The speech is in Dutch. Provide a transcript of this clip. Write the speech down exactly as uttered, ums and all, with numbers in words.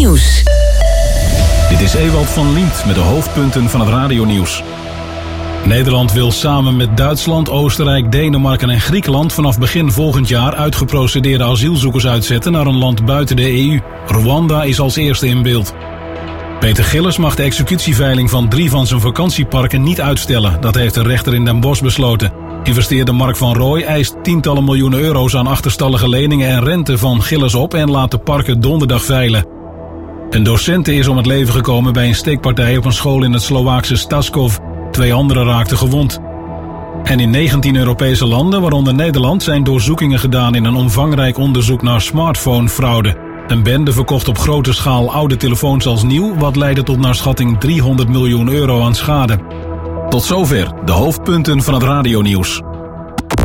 Nieuws. Dit is Ewald van Liemt met de hoofdpunten van het radionieuws. Nederland wil samen met Duitsland, Oostenrijk, Denemarken en Griekenland vanaf begin volgend jaar uitgeprocedeerde asielzoekers uitzetten naar een land buiten de E U. Rwanda is als eerste in beeld. Peter Gillis mag de executieveiling van drie van zijn vakantieparken niet uitstellen. Dat heeft de rechter in Den Bosch besloten. Investeerder Mark van Rooij eist tientallen miljoenen euro's aan achterstallige leningen en rente van Gillis op en laat de parken donderdag veilen. Een docente is om het leven gekomen bij een steekpartij op een school in het Slovaakse Staskov. Twee anderen raakten gewond. En in negentien Europese landen, waaronder Nederland, zijn doorzoekingen gedaan in een omvangrijk onderzoek naar smartphonefraude. Een bende verkocht op grote schaal oude telefoons als nieuw, wat leidde tot naar schatting driehonderd miljoen euro aan schade. Tot zover de hoofdpunten van het radionieuws.